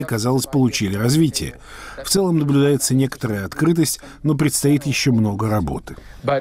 казалось, получили развитие. В целом наблюдается некоторая открытость, но предстоит еще много работы.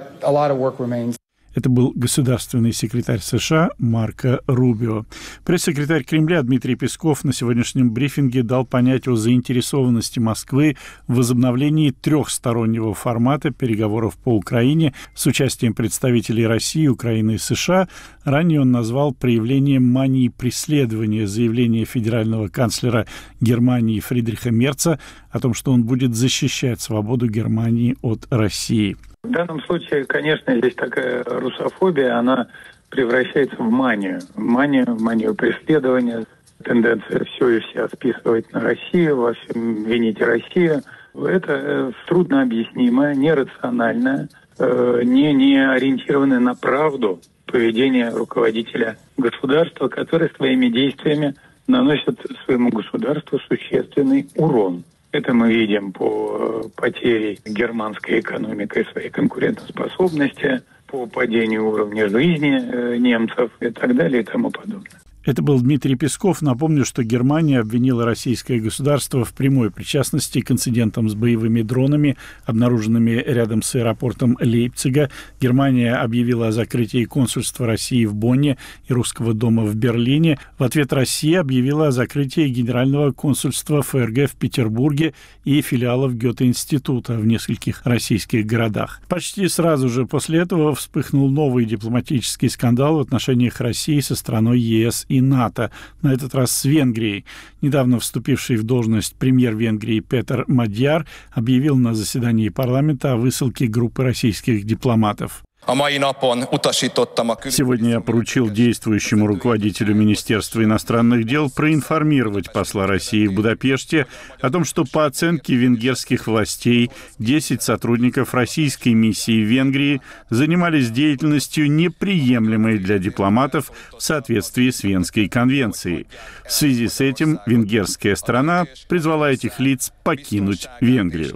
Это был государственный секретарь США Марко Рубио. Пресс-секретарь Кремля Дмитрий Песков на сегодняшнем брифинге дал понять о заинтересованности Москвы в возобновлении трехстороннего формата переговоров по Украине с участием представителей России, Украины и США. Ранее он назвал проявлением мании преследования заявление федерального канцлера Германии Фридриха Мерца о том, что он будет защищать свободу Германии от России. В данном случае, конечно, здесь такая русофобия, она превращается в манию. Манию преследования, тенденция все и вся списывать на Россию, во всем вините Россию. Это трудно объяснимое, нерациональное, не ориентированное на правду поведение руководителя государства, который своими действиями наносит своему государству существенный урон. Это мы видим по потере германской экономикой своей конкурентоспособности, по падению уровня жизни немцев и так далее и тому подобное. Это был Дмитрий Песков. Напомню, что Германия обвинила российское государство в прямой причастности к инцидентам с боевыми дронами, обнаруженными рядом с аэропортом Лейпцига. Германия объявила о закрытии консульства России в Бонне и Русского дома в Берлине. В ответ Россия объявила о закрытии генерального консульства ФРГ в Петербурге и филиалов Гёте-института в нескольких российских городах. Почти сразу же после этого вспыхнул новый дипломатический скандал в отношениях России со страной ЕС и НАТО, на этот раз с Венгрией. Недавно вступивший в должность премьер Венгрии Петър Мадьяр объявил на заседании парламента о высылке группы российских дипломатов. Сегодня я поручил действующему руководителю Министерства иностранных дел проинформировать посла России в Будапеште о том, что по оценке венгерских властей 10 сотрудников российской миссии в Венгрии занимались деятельностью, неприемлемой для дипломатов в соответствии с Венской конвенцией. В связи с этим венгерская сторона призвала этих лиц покинуть Венгрию.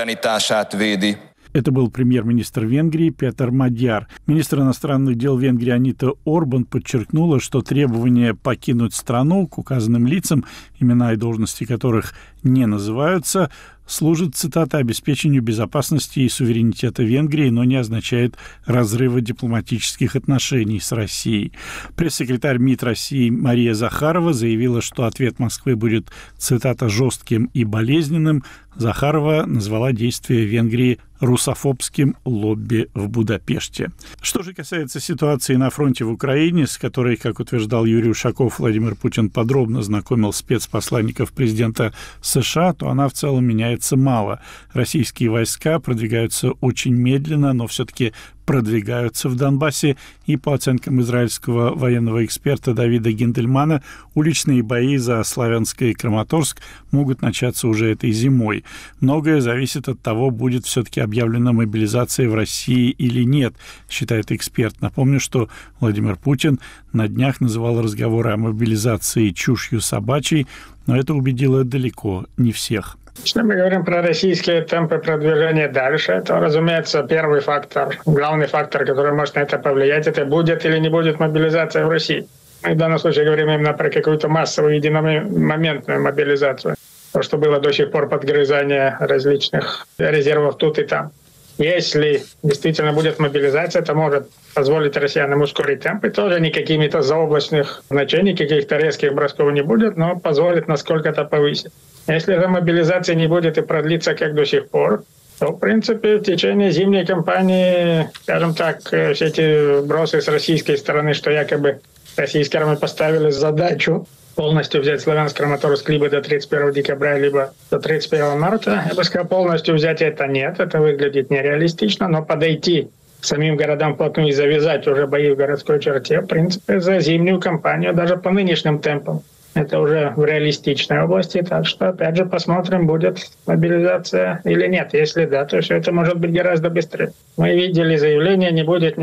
Это был премьер-министр Венгрии Петър Мадьяр. Министр иностранных дел Венгрии Анита Орбан подчеркнула, что требование покинуть страну к указанным лицам, имена и должности которых не называются, служит, цитата, обеспечению безопасности и суверенитета Венгрии, но не означает разрыва дипломатических отношений с Россией. Пресс-секретарь МИД России Мария Захарова заявила, что ответ Москвы будет, цитата, жестким и болезненным. Захарова назвала действия Венгрии русофобским лобби в Будапеште. Что же касается ситуации на фронте в Украине, с которой, как утверждал Юрий Ушаков, Владимир Путин подробно знакомил спецпосланников президента США, то она в целом меняется мало. Российские войска продвигаются очень медленно, но все-таки продвигаются в Донбассе, и по оценкам израильского военного эксперта Давида Гиндельмана, уличные бои за Славянск и Краматорск могут начаться уже этой зимой. Многое зависит от того, будет все-таки объявлена мобилизация в России или нет, считает эксперт. Напомню, что Владимир Путин на днях называл разговоры о мобилизации чушью собачьей, но это убедило далеко не всех. Если мы говорим про российские темпы продвижения дальше, то, разумеется, первый фактор, главный фактор, который может на это повлиять, это будет или не будет мобилизация в России. Мы в данном случае говорим именно про какую-то массовую единомоментную мобилизацию. То, что было до сих пор подгрызание различных резервов тут и там. Если действительно будет мобилизация, это может позволить россиянам ускорить темпы. Тоже не какими-то заоблачных значений, каких-то резких бросков не будет, но позволит насколько-то повысить. Если же мобилизации не будет и продлится, как до сих пор, то, в принципе, в течение зимней кампании, скажем так, все эти бросы с российской стороны, что якобы российские армии поставили задачу полностью взять Славянск, Краматорск либо до 31 декабря, либо до 31 марта, я бы сказал, полностью взять это нет, это выглядит нереалистично, но подойти к самим городам вплотную и завязать уже бои в городской черте, в принципе, за зимнюю кампанию, даже по нынешним темпам. Это уже в реалистичной области, так что, опять же, посмотрим, будет мобилизация или нет. Если да, то все это может быть гораздо быстрее. Мы видели заявление «не будет».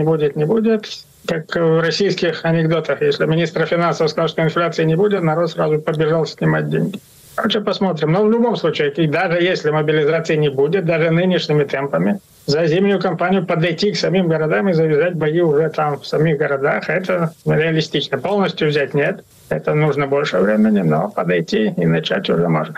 Как в российских анекдотах. Если министр финансов сказал, что инфляции не будет, народ сразу побежал снимать деньги. Короче, посмотрим. Но в любом случае, даже если мобилизации не будет, даже нынешними темпами, за зимнюю кампанию подойти к самим городам и завязать бои уже там в самих городах, это реалистично. Полностью взять нет. Это нужно больше времени, но подойти и начать уже можно.